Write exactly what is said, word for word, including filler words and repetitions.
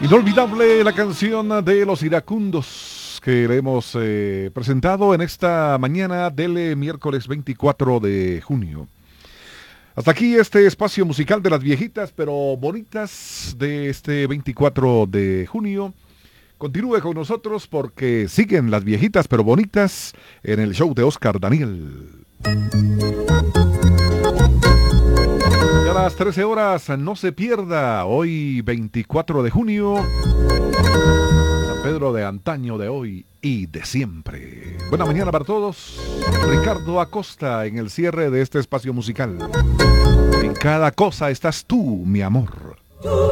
Inolvidable la canción de Los Iracundos que le hemos eh, presentado en esta mañana del eh, miércoles veinticuatro de junio. Hasta aquí este espacio musical de las viejitas pero bonitas de este veinticuatro de junio. Continúe con nosotros porque siguen las viejitas pero bonitas en el show de Oscar Daniel. Y a las trece horas no se pierda, hoy veinticuatro de junio, San Pedro de antaño, de hoy y de siempre. Buena mañana para todos. Ricardo Acosta en el cierre de este espacio musical. En cada cosa estás tú, mi amor.